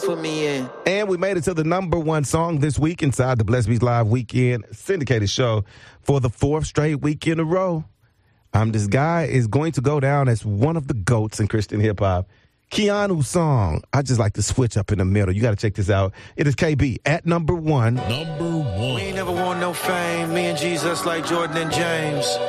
put me in. And we made it to the #1 song this week inside the Bless Beats Live Weekend syndicated show for the 4th straight week in a row. This guy is going to go down as one of the GOATs in Christian hip-hop. Keanu's song, I just like to switch up in the middle. You got to check this out. It is KB at #1. We ain't never want no fame. Me and Jesus like Jordan and James.